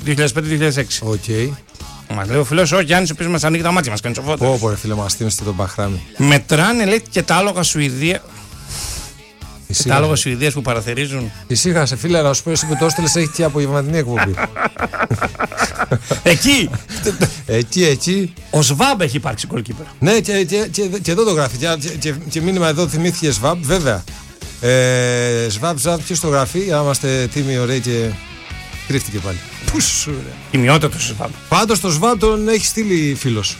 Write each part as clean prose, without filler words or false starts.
2005-2006. Okay. Μας λέει ο φίλος ο Γιάννης, ο οποίος μας ανοίγει τα μάτια, μας κάνει σοφότερο. Πω ρε φίλε, μας θύμιστε τον Μπαχράμι. Μετράνε, λέει, και τα άλογα Σουηδία. Και τα άλογα Σουηδίας που παραθερίζουν. Ησύχασε φίλε, να σου πω εσύ που το έστειλες έχει και απογευματινή εκπομπή. Εκεί! Εκεί. Ο Σβάμπ έχει υπάρξει goalkeeper. Ναι, και εδώ το γράφει. Και μήνυμα εδώ θυμήθηκε Σβάμπ, βέβαια. Σβάμπ, ποιος το γράφει, για να είμαστε τίμοι, ωραίοι και κρύφτηκε πάλι. Πού σου ρε. Τιμιότατος ο Σβάμπ. Πάντως το Σβάμπ τον έχει στείλει φίλος.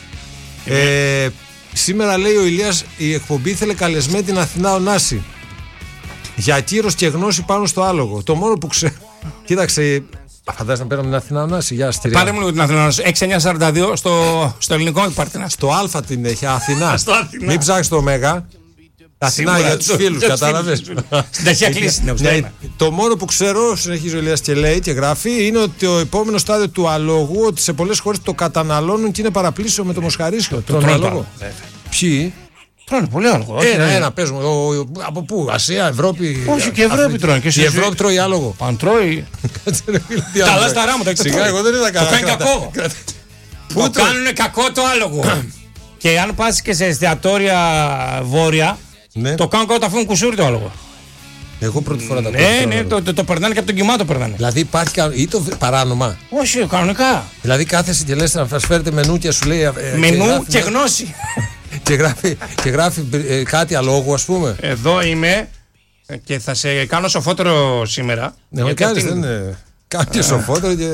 Σήμερα λέει ο Ηλίας η εκπομπή ήθελε καλεσμένη την Αθηνά Ωνάση. Για κύρος και γνώση πάνω στο άλογο. Το μόνο που ξέρω. Κοίταξε. Φαντάζεσαι να παίρνουμε την Αθηνά Ωνάση. Για αστηρία. Πάρε μου λίγο την Αθηνά Ωνάση. 6942 στο ελληνικό Πάρτινα. Στο Α την έχει Αθηνά. Μην ψάξεις το Ωμέγα. Αθηνά Σίγουρα, για τους φίλους, κατάλαβες. Στην ταχεία κλίση είναι. Το μόνο που ξέρω, συνεχίζει ο Ηλίας και λέει και γράφει, είναι ότι το επόμενο στάδιο του αλόγου, ότι σε πολλές χώρες το καταναλώνουν και είναι παραπλήσιο με το μοσχαρίσιο. Το αλόγο. Ποιοι? Τρώνε πολύ άλογο. Ένα παίζουμε. Από πού, Ασία, Ευρώπη. Όχι, και Ευρώπη τρώνε. Η Ευρώπη τρώει άλογο. Αν τρώει. Καλά στα ράματα. Σιγά, εγώ δεν είδα καλά. Το κάνει κακό. Το κάνουν κακό το άλογο. Και αν πας και σε εστιατόρια βόρεια, το κάνουν κακό, το αφήνουν κουσούρι το άλογο. Εγώ πρώτη φορά τα Ναι, το περνάνε και από τον κοιμά το περνάνε. Δηλαδή υπάρχει ή το παράνομα. Όχι, κανονικά. Δηλαδή κάθεσαι και λες να σας φέρετε μενού και σου λέει. Μενού και γνώση. Και γράφει κάτι αλόγου, ας πούμε. Εδώ είμαι και θα σε κάνω σοφότερο σήμερα. Ναι, κάνεις, δεν είναι. Κάνει σοφότερο και.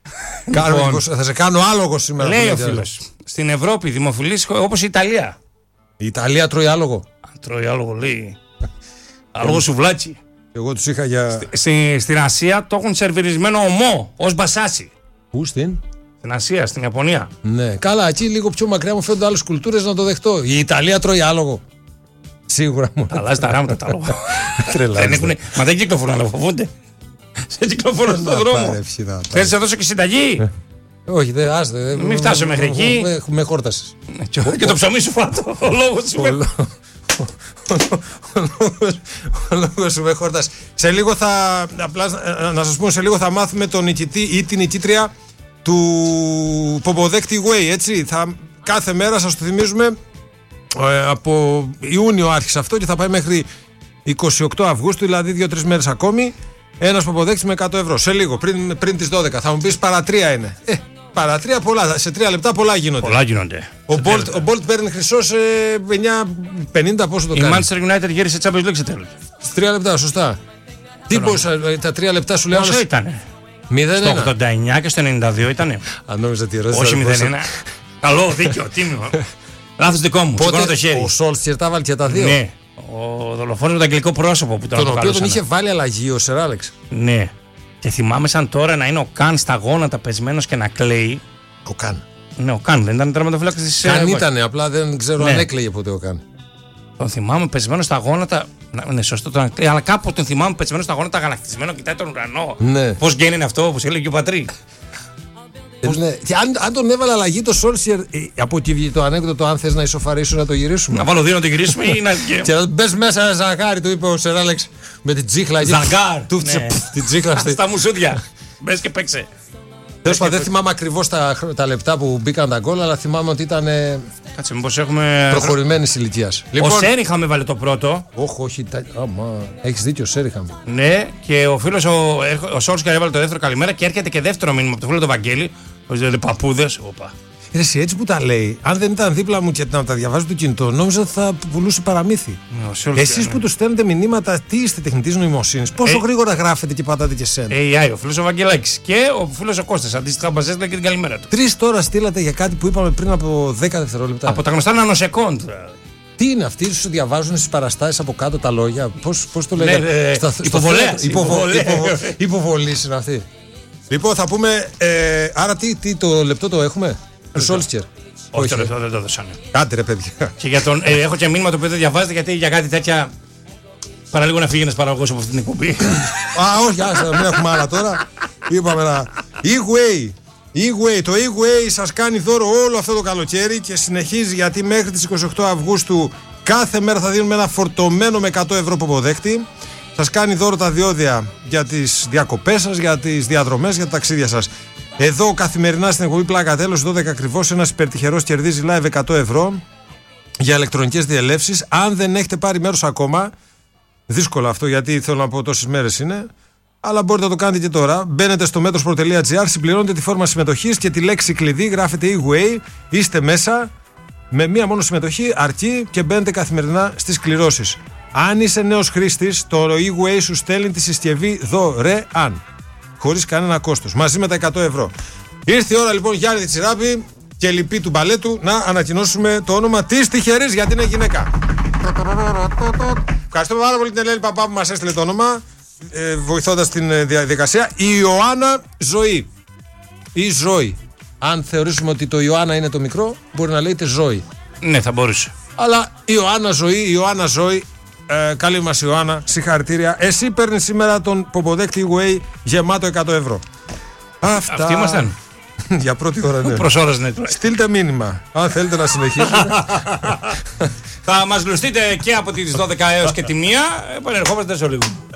Θα σε κάνω άλογο σήμερα. Λέει ο φίλος. Στην Ευρώπη δημοφιλής όπως η Ιταλία. Η Ιταλία τρώει άλογο. Τρώει άλογο, λέει. Άλογο σουβλάκι. Εγώ τους είχα για. Στην Ασία το έχουν σερβιρισμένο ομό ως μπασάσι. Πού στην Ασία, στην Ιαπωνία. Ναι, καλά, εκεί λίγο πιο μακριά μου φαίνονται άλλες κουλτούρες να το δεχτώ. Η Ιταλία τρώει άλογο. Σίγουρα μου. Αλλάζει τα ράματα τα άλογα. Μα δεν κυκλοφορούν, αλλά φοβούνται. Σε κυκλοφορούν στον δρόμο. Θέλεις να δώσω και συνταγή? Όχι, δεν άστε. Μην φτάσω μέχρι εκεί. Με χόρτασες. Και το ψωμί σου φάτο. Ο λόγος σου. Ο λόγος σου με χόρτας. Σε λίγο θα. Απλά να σας πω, σε λίγο θα μάθουμε τον νικητή ή την νικήτρια του Ποποδέκτη Way. Έτσι. Κάθε μέρα σας το θυμίζουμε. Από Ιούνιο άρχισε αυτό και θα πάει μέχρι 28 Αυγούστου, δηλαδή 2-3 μέρες ακόμη. Ένας Ποποδέκτης με 100 ευρώ. Σε λίγο, πριν τις 12. Θα μου πεις παρατρία είναι. Παρατρία πολλά. Σε 3 λεπτά πολλά γίνονται. Πολλά γίνονται. Ο Bolt παίρνει χρυσό σε 9-50, πόσο το κάνει. Η Manchester United γύρισε Champions League σε τέλος. Σε 3 λεπτά, σωστά. Τι πόσα, τα 3 λεπτά σου λέω. Πόσο ήτανε? 0-1. Στο 89 και στο 92 ήτανε. Αν νόμιζα τι ερώτηση. Όχι 0-1. Καλό, δίκιο, τίμιο. Λάθος δικό μου. Σηκώνω το χέρι. Ο Σόλτς τα βάλει και τα δύο. Ναι. Ο δολοφόνος με το αγγλικό πρόσωπο που τον οποίο τον είχε βάλει αλλαγή ο Σερ Άλεξ. Ναι. Και θυμάμαι σαν τώρα να είναι ο Καν στα γόνατα πεσμένος και να κλαίει. Ο Καν. Ναι, ο Καν δεν ήταν τερματοφύλακας της. Καν ήτανε, απλά δεν ξέρω αν έκλαιγε ποτέ ο Καν. Τον θυμάμαι πεσμένο στα γόνατα. Ναι, σωστό το να κλαίει, αλλά κάπου τον θυμάμαι πεσμένο στα γόνατα, αγανακτισμένο, κοιτάει τον ουρανό. Ναι. Πώς γίνεται αυτό, όπως έλεγε και ο Πατρί. Ναι. Και αν τον έβαλε αλλαγή το Σόλσιερ, από εκεί βγήκε το ανέκδοτο, αν θες να ισοφαρίσουν να το γυρίσουμε. Να βάλω δύο να το γυρίσουμε ή να. Και να μπες μέσα, Ζαγκάρι, του είπε ο Σερ Άλεξ με την τσίχλα. Ζαγκάρ! Του φτιάξε την τσίχλα. Στα μουσούδια. Μπες και παίξε. Τέλος πάντων, δεν θυμάμαι ακριβώς τα λεπτά που μπήκαν τα γκολ, αλλά θυμάμαι ότι ήταν. Κάτσε, μήπως έχουμε. Προχωρημένης ηλικίας. Ο Σέριχαμ έβαλε το πρώτο. Όχι. Έχεις δίκιο, Σέριχαμ. Ναι, και ο φίλος ο Σόλσκαρ έβαλε το δεύτερο καλημέρα και έρχεται και δεύτερο μήνυμα από το φίλο του Βαγγέλη. Ο παππούδες. Εσύ έτσι που τα λέει, αν δεν ήταν δίπλα μου και να τα διαβάζω το κινητό, νόμιζα ότι θα πουλούσε παραμύθι. Εσείς που του στέλνετε μηνύματα, τι είστε τεχνητής νοημοσύνης, πόσο γρήγορα γράφετε και πατάτε και σένα. AI, ο φίλος ο Βαγγελάκης και ο φίλος ο Κώστας. Αντίστοιχα, μας έστειλε και την καλημέρα του. 3 τώρα στείλατε για κάτι που είπαμε πριν από 10 δευτερόλεπτα. Από τα γνωστά νανοσεκόντ. Τι είναι αυτοί, σου διαβάζουν στις παραστάσεις από κάτω τα λόγια, πώς το λέγανε. Υποβολής είναι αυτή. Λοιπόν, θα πούμε. Άρα, τι το λεπτό το έχουμε. Του Σόλσκερ. Όχι, το λεπτό δεν το δώσανε. Άντε ρε παιδιά. Και για τον, έχω και μήνυμα το οποίο δεν διαβάζετε γιατί για κάτι τέτοια. Παραλίγο να φύγει ένας παραγωγός από αυτή την εκπομπή. Όχι, μην έχουμε άλλα τώρα. Είπαμε να. E-Way. Το E-Way σας κάνει δώρο όλο αυτό το καλοκαίρι και συνεχίζει γιατί μέχρι τις 28 Αυγούστου κάθε μέρα θα δίνουμε ένα φορτωμένο με 100 ευρώ Ποποδέκτη. Σας κάνει δώρο τα διόδια για τις διακοπές σας, για τις διαδρομές, για τα ταξίδια σας. Εδώ καθημερινά στην εκπομπή Πλάκα Τέλος, 12 ακριβώς, ένας υπερτυχερός κερδίζει live 100 ευρώ για ηλεκτρονικές διελεύσεις. Αν δεν έχετε πάρει μέρος ακόμα, δύσκολο αυτό γιατί θέλω να πω τόσες μέρες είναι, αλλά μπορείτε να το κάνετε και τώρα. Μπαίνετε στο metro.gr, συμπληρώνετε τη φόρμα συμμετοχής και τη λέξη κλειδί, γράφετε e-way, είστε μέσα. Με μία μόνο συμμετοχή αρκεί και μπαίνετε καθημερινά στις κληρώσεις. Αν είσαι νέος χρήστης, το e-way σου στέλνει τη συσκευή δωρεάν, χωρίς κανένα κόστος, μαζί με τα 100 ευρώ. Ήρθε η ώρα λοιπόν, Γιάννη Τσιράπη και Λυπή του μπαλέτου, να ανακοινώσουμε το όνομα της τυχερής, γιατί είναι γυναίκα. Ευχαριστούμε πάρα πολύ την Ελένη Παπά που μας έστειλε το όνομα, βοηθώντας την διαδικασία. Η Ιωάννα Ζωή ή Ζωή. Αν θεωρήσουμε ότι το Ιωάννα είναι το μικρό, μπορεί να λέγεται Ζωή. Ναι, θα μπορούσε. Αλλά Ιωάννα Ζωή, Ιωάννα Ζωή, καλή μας Ιωάννα, συγχαρητήρια. Εσύ παίρνεις σήμερα τον ποποδέκτη Way γεμάτο 100 ευρώ. Αυτά. Αυτοί ήμασταν. Για πρώτη ώρα, ναι. Προς ώρας, ναι. Στείλτε μήνυμα, αν θέλετε να συνεχίσουμε. Θα μας λουστείτε και από τις 12 έως και τη 1. Επανερχόμαστε σε λίγο.